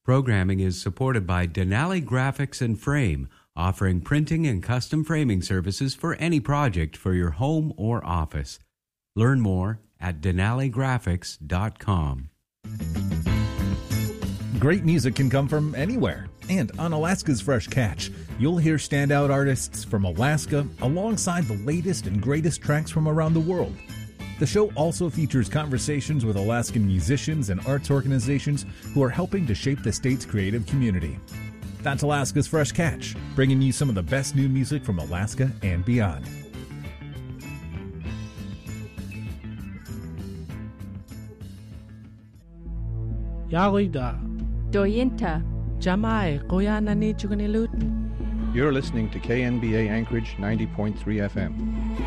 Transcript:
Programming is supported by Denali Graphics and Frame, offering printing and custom framing services for any project for your home or office. Learn more at denaligraphics.com. Great music can come from anywhere, and on Alaska's Fresh Catch, you'll hear standout artists from Alaska alongside the latest and greatest tracks from around the world. The show also features conversations with Alaskan musicians and arts organizations who are helping to shape the state's creative community. That's Alaska's Fresh Catch, bringing you some of the best new music from Alaska and beyond. Yalida. Doyinta. Jamai, Koyanani Chugunilut. You're listening to KNBA Anchorage 90.3 FM.